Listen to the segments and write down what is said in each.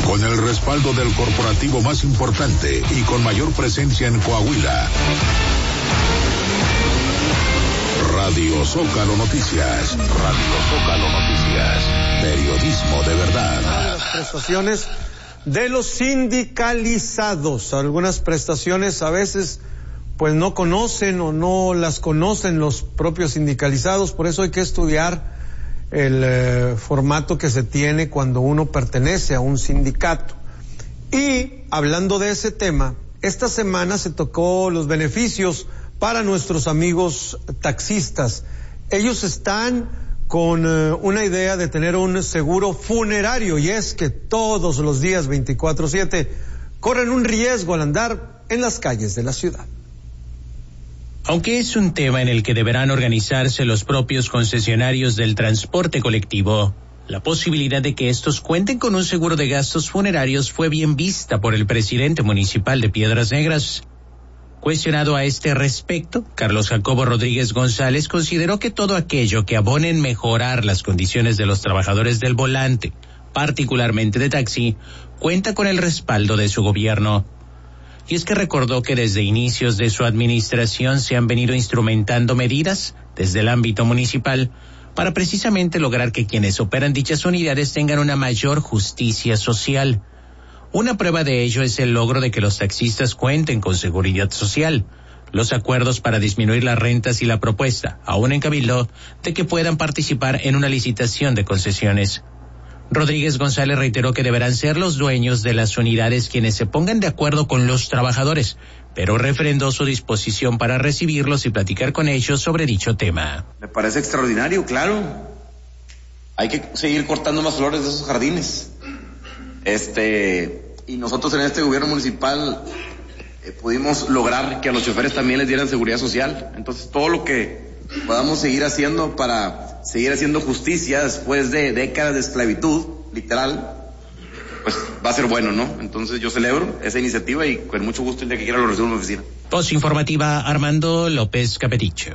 Con el respaldo del corporativo más importante y con mayor presencia en Coahuila. Radio Zócalo Noticias. Radio Zócalo Noticias. Periodismo de verdad. Las prestaciones de los sindicalizados. Algunas prestaciones a veces pues no conocen o no las conocen los propios sindicalizados. Por eso hay que estudiar el formato que se tiene cuando uno pertenece a un sindicato. Y hablando de ese tema, esta semana se tocó los beneficios para nuestros amigos taxistas. Ellos están con una idea de tener un seguro funerario, y es que todos los días 24/7 corren un riesgo al andar en las calles de la ciudad. Aunque es un tema en el que deberán organizarse los propios concesionarios del transporte colectivo, la posibilidad de que estos cuenten con un seguro de gastos funerarios fue bien vista por el presidente municipal de Piedras Negras. Cuestionado a este respecto, Carlos Jacobo Rodríguez González consideró que todo aquello que abone en mejorar las condiciones de los trabajadores del volante, particularmente de taxi, cuenta con el respaldo de su gobierno. Y es que recordó que desde inicios de su administración se han venido instrumentando medidas desde el ámbito municipal para precisamente lograr que quienes operan dichas unidades tengan una mayor justicia social. Una prueba de ello es el logro de que los taxistas cuenten con seguridad social, los acuerdos para disminuir las rentas y la propuesta, aún en Cabildo, de que puedan participar en una licitación de concesiones. Rodríguez González reiteró que deberán ser los dueños de las unidades quienes se pongan de acuerdo con los trabajadores, pero refrendó su disposición para recibirlos y platicar con ellos sobre dicho tema. Me parece extraordinario, claro. Hay que seguir cortando más flores de esos jardines. Y nosotros en este gobierno municipal pudimos lograr que a los choferes también les dieran seguridad social. Entonces, todo lo que podamos seguir haciendo para seguir haciendo justicia después de décadas de esclavitud, literal, pues va a ser bueno, ¿no? Entonces yo celebro esa iniciativa y con mucho gusto el día que quiera lo recibo en mi oficina. Voz informativa, Armando López Capeticho.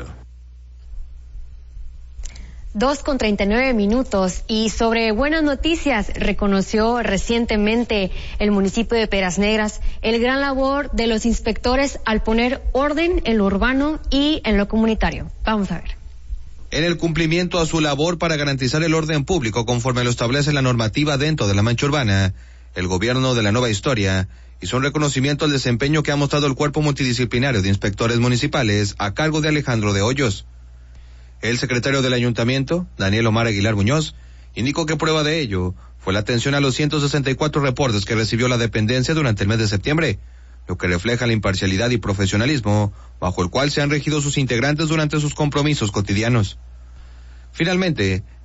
2:39 y sobre buenas noticias, reconoció recientemente el municipio de Piedras Negras el gran labor de los inspectores al poner orden en lo urbano y en lo comunitario. Vamos a ver. En el cumplimiento a su labor para garantizar el orden público conforme lo establece la normativa dentro de la mancha urbana, el gobierno de la Nueva Historia hizo un reconocimiento al desempeño que ha mostrado el cuerpo multidisciplinario de inspectores municipales a cargo de Alejandro de Hoyos. El secretario del ayuntamiento, Daniel Omar Aguilar Muñoz, indicó que prueba de ello fue la atención a los 164 reportes que recibió la dependencia durante el mes de septiembre, lo que refleja la imparcialidad y profesionalismo bajo el cual se han regido sus integrantes durante sus compromisos cotidianos. Finalmente,